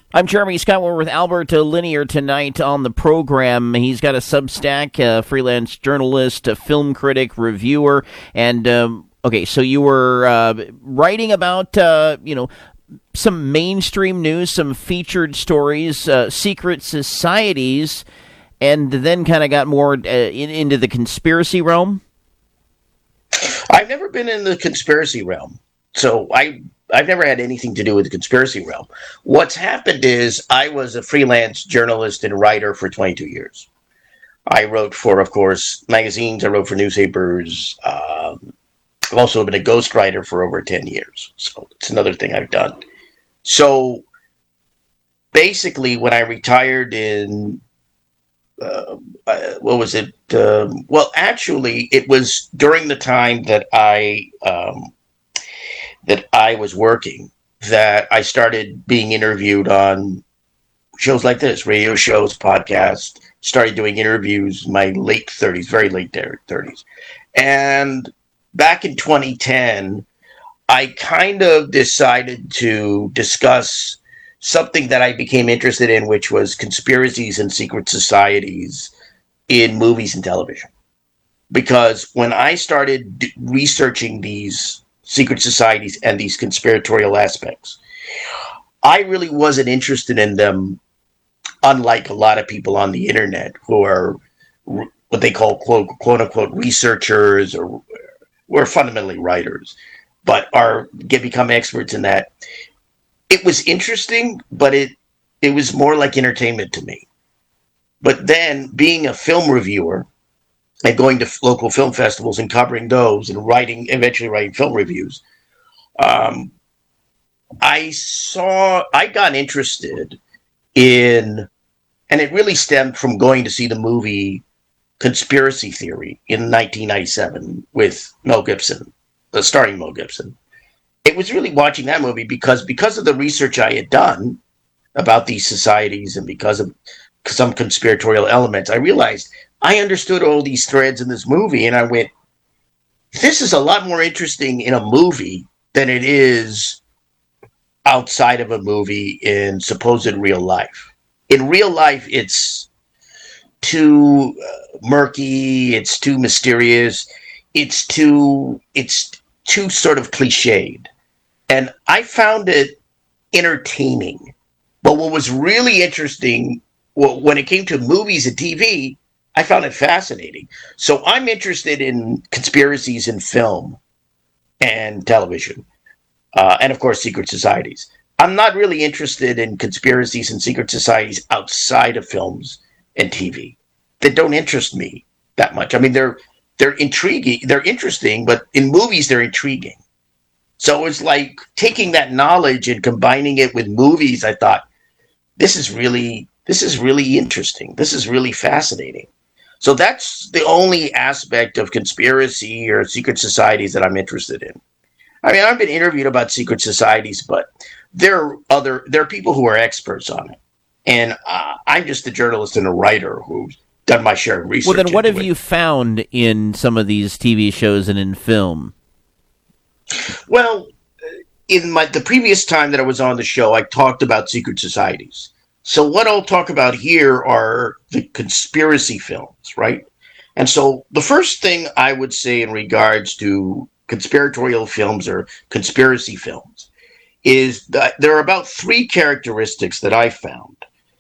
I'm Jeremy Scott. We're with Albert Linear tonight on the program. He's got a Substack, freelance journalist, a film critic, reviewer, and okay, so you were writing about some mainstream news, some featured stories, secret societies, and then kind of got more into the conspiracy realm. I've never been in the conspiracy realm, so I've never had anything to do with the conspiracy realm. What's happened is I was a freelance journalist and writer for 22 years. I wrote for, of course, magazines. I wrote for newspapers. I've also been a ghostwriter for over 10 years. So it's another thing I've done. So basically, when I retired in, actually, it was during the time that I was working, that I started being interviewed on shows like this, radio shows, podcasts, started doing interviews in my late 30s, very late 30s. And back in 2010, I kind of decided to discuss something that I became interested in, which was conspiracies and secret societies in movies and television. Because when I started researching these secret societies and these conspiratorial aspects, I really wasn't interested in them, unlike a lot of people on the internet who are what they call quote unquote researchers, or were fundamentally writers, but become experts in that. It was interesting, but it was more like entertainment to me. But then, being a film reviewer and going to local film festivals and covering those and eventually writing film reviews, I got interested in, and it really stemmed from going to see the movie Conspiracy Theory in 1997 with Mel Gibson, starring Mel Gibson. It was really watching that movie because of the research I had done about these societies and because of some conspiratorial elements, I realized I understood all these threads in this movie, and I went, this is a lot more interesting in a movie than it is outside of a movie in supposed real life. In real life, it's too murky, it's too mysterious, it's too sort of cliched. And I found it entertaining. But what was really interesting, when it came to movies and TV, I found it fascinating. So I'm interested in conspiracies in film and television, and of course, secret societies. I'm not really interested in conspiracies and secret societies outside of films and TV. That don't interest me that much. I mean, they're intriguing, they're interesting, but in movies, they're intriguing. So it's like taking that knowledge and combining it with movies. I thought, this is really interesting. This is really fascinating. So that's the only aspect of conspiracy or secret societies that I'm interested in. I mean, I've been interviewed about secret societies, but there are people who are experts on it. And I'm just a journalist and a writer who's done my share of research. Well, then what have you found in some of these TV shows and in film? Well, in the previous time that I was on the show, I talked about secret societies. So what I'll talk about here are the conspiracy films, right? And so the first thing I would say in regards to conspiratorial films or conspiracy films is that there are about 3 characteristics that I found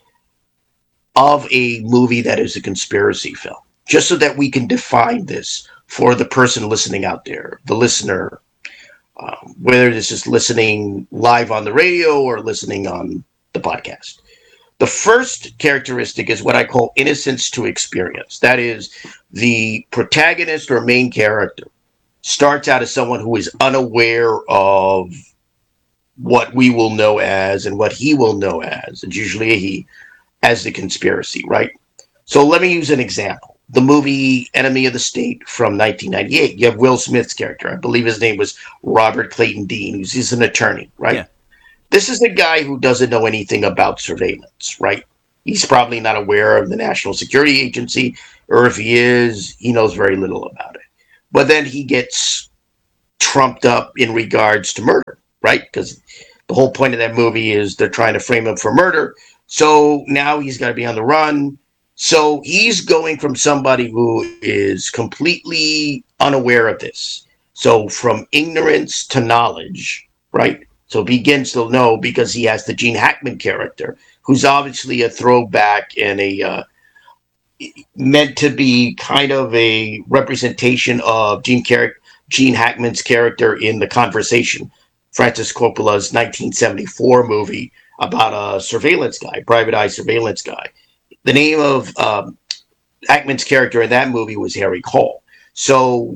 of a movie that is a conspiracy film, just so that we can define this for the person listening out there, the listener, whether this is listening live on the radio or listening on the podcast. The first characteristic is what I call innocence to experience. That is, the protagonist or main character starts out as someone who is unaware of what we will know as and what he will know as, and usually a he, as the conspiracy, right? So let me use an example. The movie Enemy of the State from 1998. You have Will Smith's character. I believe his name was Robert Clayton Dean. He's an attorney, right? Yeah. This is a guy who doesn't know anything about surveillance, right? He's probably not aware of the National Security Agency, or if he is, he knows very little about it. But then he gets trumped up in regards to murder, right? Because The whole point of that movie is they're trying to frame him for murder. So now he's got to be on the run. So he's going from somebody who is completely unaware of this. So from ignorance to knowledge, right? So begins to know because he has the Gene Hackman character, who's obviously a throwback and a meant to be kind of a representation of Gene Hackman's character in The Conversation, Francis Coppola's 1974 movie about a surveillance guy, private eye surveillance guy. The name of Hackman's character in that movie was Harry Cole. So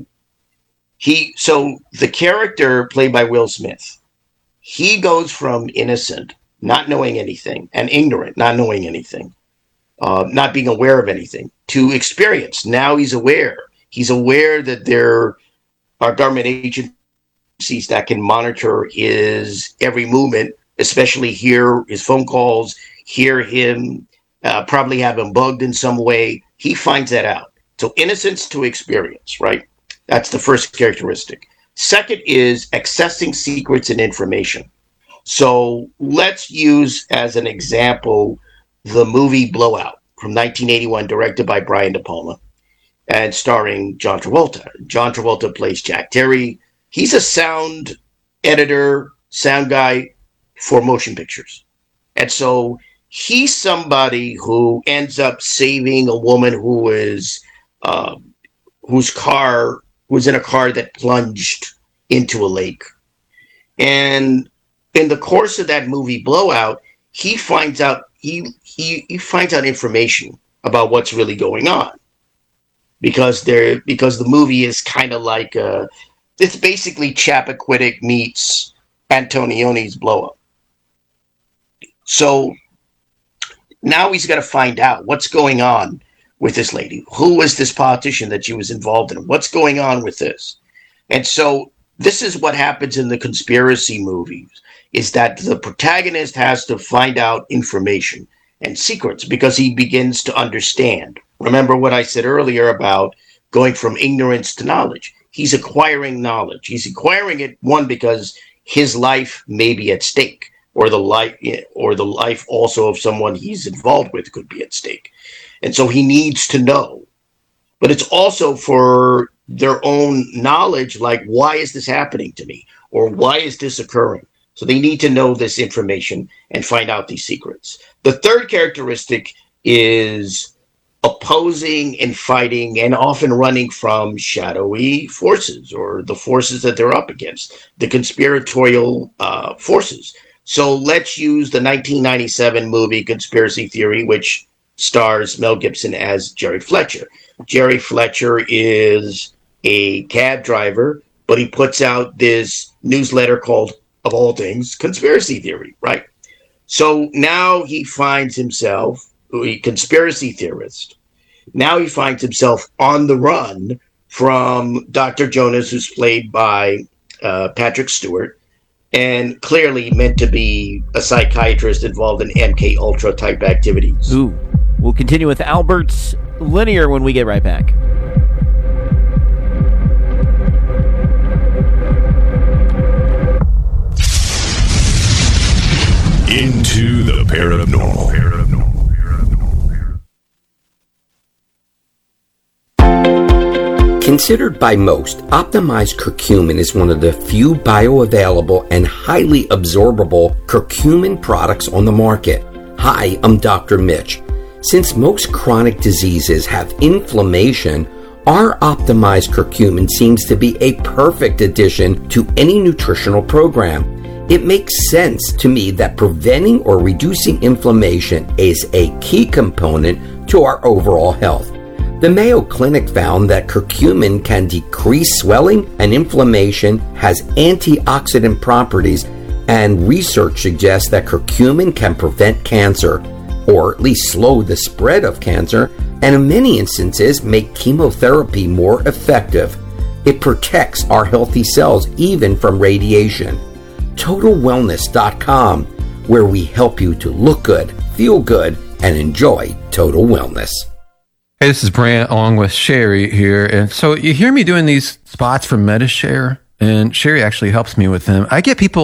the character played by Will Smith, he goes from innocent, not knowing anything, and ignorant, not knowing anything, not being aware of anything, to experience. Now he's aware. He's aware that there are government agencies that can monitor his every movement, especially hear his phone calls, hear him, probably have him bugged in some way. He finds that out. So innocence to experience, right? That's the first characteristic. Second is accessing secrets and information. So let's use as an example the movie Blowout from 1981, directed by Brian De Palma and starring John Travolta. John Travolta plays Jack Terry. He's a sound editor, sound guy for motion pictures. And so he's somebody who ends up saving a woman who is whose car was in a car that plunged into a lake. And in the course of that movie Blowout, he finds out he finds out information about what's really going on. Because the movie is kind of like it's basically Chappaquiddick meets Antonioni's Blowout. So now he's got to find out what's going on with this lady. Who was this politician that she was involved in? What's going on with this? And so this is what happens in the conspiracy movies, is that the protagonist has to find out information and secrets because he begins to understand. Remember what I said earlier about going from ignorance to knowledge. He's acquiring knowledge. He's acquiring it, one, because his life may be at stake, or the life also of someone he's involved with could be at stake. And so he needs to know. But it's also for their own knowledge, like, why is this happening to me? Or why is this occurring? So they need to know this information and find out these secrets. The third characteristic is opposing and fighting and often running from shadowy forces, or the forces that they're up against, the conspiratorial forces. So let's use the 1997 movie Conspiracy Theory, which stars Mel Gibson as Jerry Fletcher. Jerry Fletcher is a cab driver, but he puts out this newsletter called, of all things, Conspiracy Theory, right? So now he finds himself, a conspiracy theorist. Now he finds himself on the run from Dr. Jonas, who's played by Patrick Stewart, and clearly meant to be a psychiatrist involved in MK Ultra type activities. Ooh. We'll continue with Albert's Linear when we get right back. Into the paranormal. Considered by most, optimized curcumin is one of the few bioavailable and highly absorbable curcumin products on the market. Hi, I'm Dr. Mitch. Since most chronic diseases have inflammation, our optimized curcumin seems to be a perfect addition to any nutritional program. It makes sense to me that preventing or reducing inflammation is a key component to our overall health. The Mayo Clinic found that curcumin can decrease swelling and inflammation, has antioxidant properties, and research suggests that curcumin can prevent cancer, or at least slow the spread of cancer, and in many instances make chemotherapy more effective. It protects our healthy cells even from radiation. TotalWellness.com, where we help you to look good, feel good, and enjoy total wellness. Hey, this is Brant along with Sherry here. And so you hear me doing these spots for MediShare, and Sherry actually helps me with them. I get people